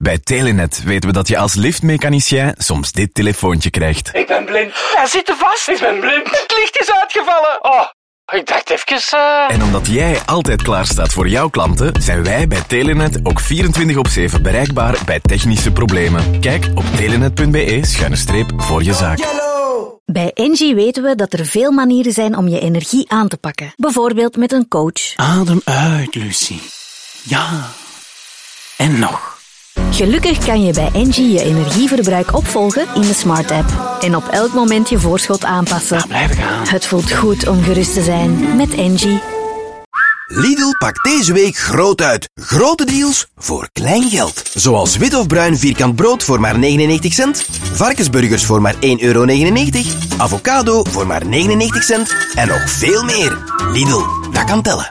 Bij Telenet weten we dat je als liftmechanicien soms dit telefoontje krijgt. Ik ben blind. Hij zit er vast. Ik ben blind. Het licht is uitgevallen. Oh, ik dacht even... En omdat jij altijd klaar staat voor jouw klanten, zijn wij bij Telenet ook 24/7 bereikbaar bij technische problemen. Kijk op telenet.be/voor je zaak. Bij Engie weten we dat er veel manieren zijn om je energie aan te pakken. Bijvoorbeeld met een coach. Adem uit, Lucie. Ja. En nog. Gelukkig kan je bij Engie je energieverbruik opvolgen in de Smart App. En op elk moment je voorschot aanpassen. Ja, blijf gaan. Het voelt goed om gerust te zijn met Engie. Lidl pakt deze week groot uit. Grote deals voor klein geld. Zoals wit of bruin vierkant brood voor maar 99 cent. Varkensburgers voor maar €1,99. Avocado voor maar 99 cent. En nog veel meer. Lidl, dat kan tellen.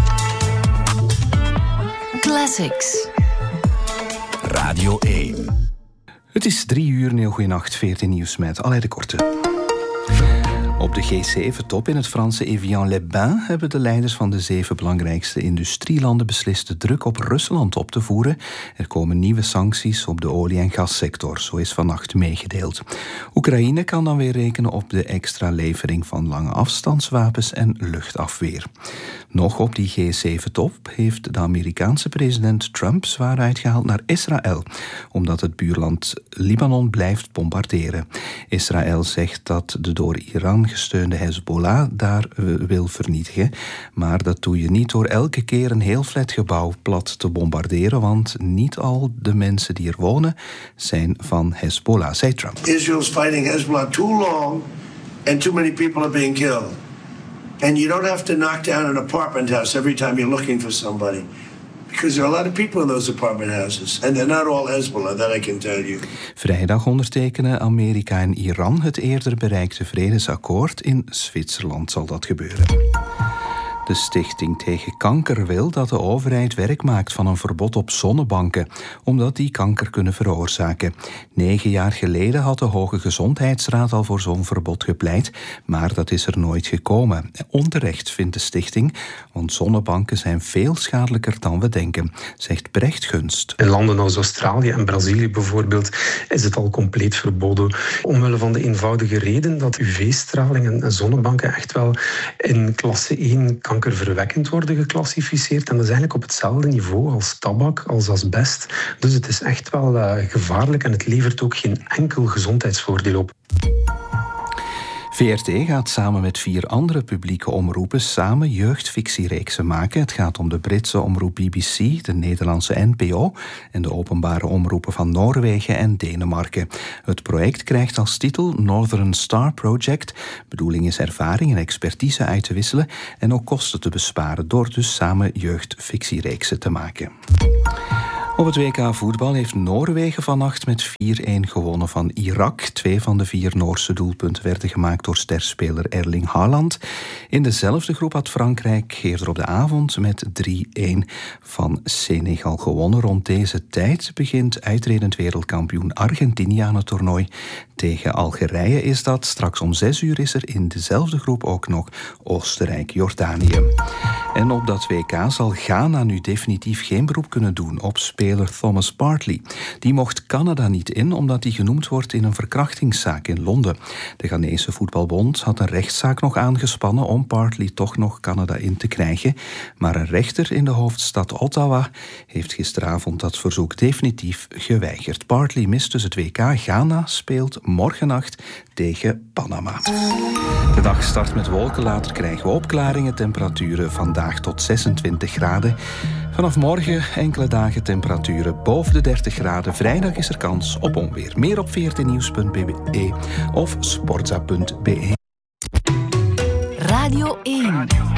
Classics. Radio 1. Het is 3:00, heel goeienacht, 14 nieuws met Alain de Korte. Op de G7-top in het Franse Evian-les-Bains hebben de leiders van de 7 belangrijkste industrielanden beslist de druk op Rusland op te voeren. Er komen nieuwe sancties op de olie- en gassector, zo is vannacht meegedeeld. Oekraïne kan dan weer rekenen op de extra levering van lange afstandswapens en luchtafweer. Nog op die G7-top heeft de Amerikaanse president Trump zwaar uitgehaald naar Israël, omdat het buurland Libanon blijft bombarderen. Israël zegt dat de door Iran gesteunde Hezbollah daar wil vernietigen. Maar dat doe je niet door elke keer een heel flatgebouw plat te bombarderen, want niet al de mensen die er wonen zijn van Hezbollah, zei Trump. Israel's fighting Hezbollah too long and too many people are being killed. And you don't have to knock down an apartment house every time you're looking for somebody. Because there are a lot of people in those apartment houses. And they're not all Hezbollah, that I can tell you. Vrijdag ondertekenen Amerika en Iran het eerder bereikte vredesakkoord. In Zwitserland zal dat gebeuren. De Stichting tegen Kanker wil dat de overheid werk maakt van een verbod op zonnebanken, omdat die kanker kunnen veroorzaken. 9 jaar geleden had de Hoge Gezondheidsraad al voor zo'n verbod gepleit, maar dat is er nooit gekomen. Onterecht vindt de stichting, want zonnebanken zijn veel schadelijker dan we denken, zegt Brecht Gunst. In landen als Australië en Brazilië bijvoorbeeld is het al compleet verboden. Omwille van de eenvoudige reden dat UV-straling en zonnebanken echt wel in klasse 1 kankerverwekkend worden geclassificeerd. En dat is eigenlijk op hetzelfde niveau als tabak, als asbest. Dus het is echt wel gevaarlijk en het levert ook geen enkel gezondheidsvoordeel op. VRT gaat samen met 4 andere publieke omroepen samen jeugdfictiereeksen maken. Het gaat om de Britse omroep BBC, de Nederlandse NPO en de openbare omroepen van Noorwegen en Denemarken. Het project krijgt als titel Northern Star Project. Bedoeling is ervaring en expertise uit te wisselen en ook kosten te besparen door dus samen jeugdfictiereeksen te maken. Op het WK voetbal heeft Noorwegen vannacht met 4-1 gewonnen van Irak. 2 van de 4 Noorse doelpunten werden gemaakt door sterspeler Erling Haaland. In dezelfde groep had Frankrijk eerder op de avond met 3-1 van Senegal gewonnen. Rond deze tijd begint uitredend wereldkampioen Argentinië aan het toernooi. Tegen Algerije is dat. Straks om 6 uur is er in dezelfde groep ook nog Oostenrijk-Jordanië. En op dat WK zal Ghana nu definitief geen beroep kunnen doen op speler Thomas Partey. Die mocht Canada niet in, omdat hij genoemd wordt in een verkrachtingszaak in Londen. De Ghanese voetbalbond had een rechtszaak nog aangespannen om Partey toch nog Canada in te krijgen. Maar een rechter in de hoofdstad Ottawa heeft gisteravond dat verzoek definitief geweigerd. Partey mist dus het WK. Ghana speelt morgennacht tegen Panama. De dag start met wolken, later krijgen we opklaringen. Temperaturen vandaag tot 26 graden. Vanaf morgen enkele dagen temperaturen boven de 30 graden. Vrijdag is er kans op onweer. Meer op vrtnieuws.be of sportza.be. Radio 1.